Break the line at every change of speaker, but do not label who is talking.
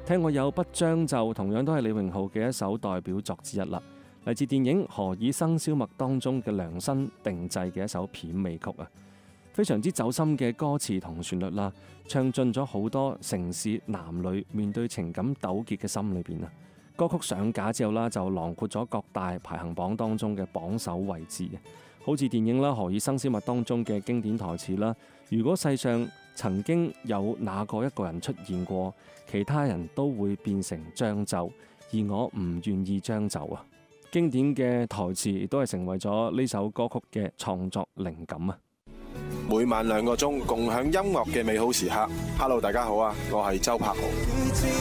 聽過有不將就，同樣都係李榮浩嘅一首代表作之一啦。嚟自電影《何以笙簫默》當中嘅量身定製嘅一首片尾曲啊，非常之走心嘅歌詞同旋律啦，唱進咗好多城市男女面對情感糾結嘅心裏邊啊。歌曲上架之後啦，就囊括咗各大排行榜當中嘅榜首位置，好似電影啦《何以笙簫默》當中嘅經典台詞啦，如果世上曾經有哪個一個人出現過，其他人都會變成將就，而我唔願意將就啊！經典嘅台詞亦都係成為咗呢首歌曲嘅創作靈感啊！
每晚2個鐘，共享音樂嘅美好時刻。Hello， 大家好啊，我係周柏豪。